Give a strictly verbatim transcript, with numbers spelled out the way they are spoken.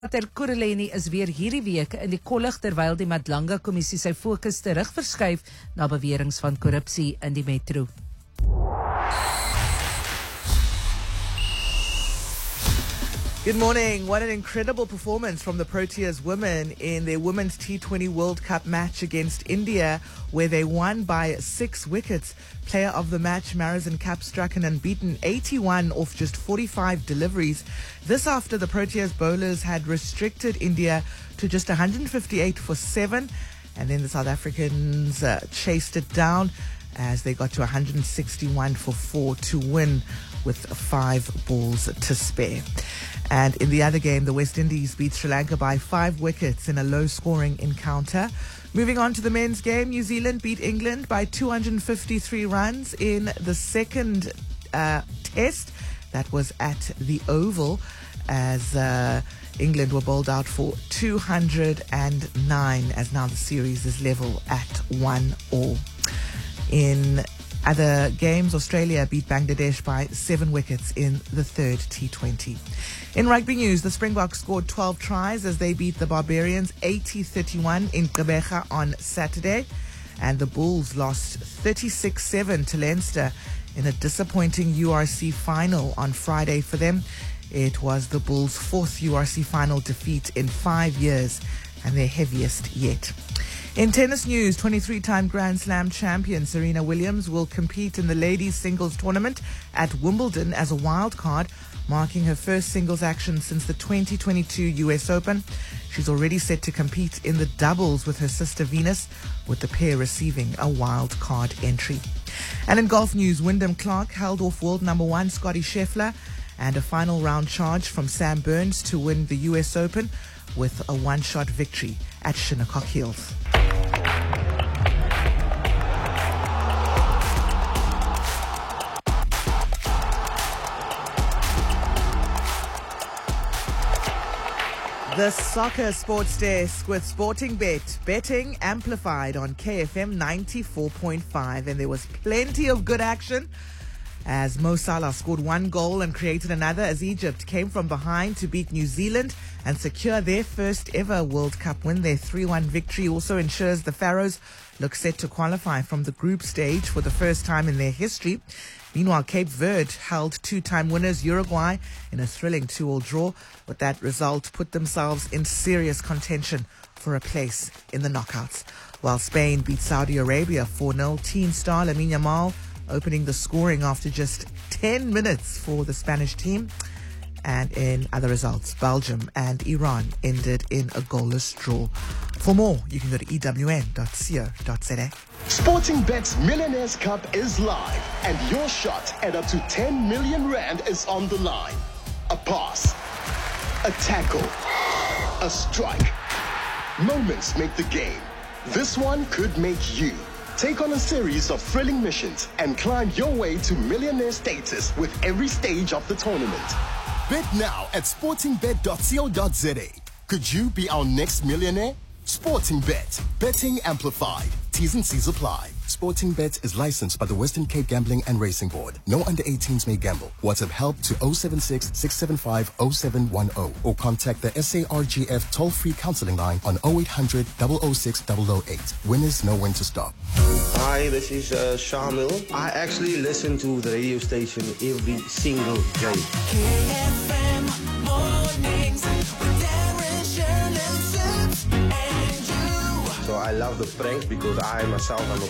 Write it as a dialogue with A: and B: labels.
A: Ter Kureleni is weer hierdie week in die kollig terwyl die Madlanga kommissie sy fokus terug verskuif na beweringe van korrupsie in die metro.
B: Good morning. What an incredible performance from the Proteas women in their Women's T twenty World Cup match against India, where they won by six wickets. Player of the match, Marizan Kapp, struck an unbeaten eighty-one off just forty-five deliveries. This after the Proteas bowlers had restricted India to just one hundred fifty-eight for seven, and then the South Africans uh, chased it down as they got to one hundred sixty-one for four to win with five balls to spare. And in the other game, the West Indies beat Sri Lanka by five wickets in a low-scoring encounter. Moving on to the men's game, New Zealand beat England by two hundred fifty-three runs in the second uh, test. That was at the Oval as uh, England were bowled out for two hundred nine, as now the series is level at one all. In other games, Australia beat Bangladesh by seven wickets in the third T twenty. In rugby news, the Springboks scored twelve tries as they beat the Barbarians eighty thirty-one in Gqeberha on Saturday. And the Bulls lost thirty-six seven to Leinster in a disappointing U R C final on Friday for them. It was the Bulls' fourth U R C final defeat in five years and their heaviest yet. In tennis news, twenty-three-time Grand Slam champion Serena Williams will compete in the ladies' singles tournament at Wimbledon as a wild card, marking her first singles action since the twenty twenty-two U S Open. She's already set to compete in the doubles with her sister Venus, with the pair receiving a wild card entry. And in golf news, Wyndham Clark held off world number one Scottie Scheffler, and a final round charge from Sam Burns to win the U S Open with a one-shot victory at Shinnecock Hills. The Soccer Sports Desk with Sporting Bet, betting amplified on K F M ninety-four point five. And there was plenty of good action as Mo Salah scored one goal and created another as Egypt came from behind to beat New Zealand and secure their first ever World Cup win. Their three one victory also ensures the Pharaohs look set to qualify from the group stage for the first time in their history. Meanwhile, Cape Verde held two-time winners Uruguay in a thrilling two all draw. With that result, put themselves in serious contention for a place in the knockouts. While Spain beat Saudi Arabia four nil, teen star Lamine Yamal opening the scoring after just ten minutes for the Spanish team. And in other results, Belgium and Iran ended in a goalless draw. For more, you can go to e w n dot co dot z a.
C: Sporting Bet's Millionaires Cup is live, and your shot at up to ten million rand is on the line. A pass, a tackle, a strike. Moments make the game. This one could make you. Take on a series of thrilling missions and climb your way to millionaire status with every stage of the tournament. Bet now at sporting bet dot co dot z a. Could you be our next millionaire? Sporting Bet. Betting amplified. T's and C's apply. Sporting Bet is licensed by the Western Cape Gambling and Racing Board. No under eighteens may gamble. WhatsApp help to zero seven six, six seven five, zero seven one zero or contact the S A R G F toll-free counseling line on zero eight hundred, zero zero six, zero zero eight. Winners know when to stop.
D: Hi, this is uh, Shamil. I actually listen to the radio station every single day.
E: K F M mornings with Darren, Sharon, and Sips, and you.
D: So I love the prank because I myself am a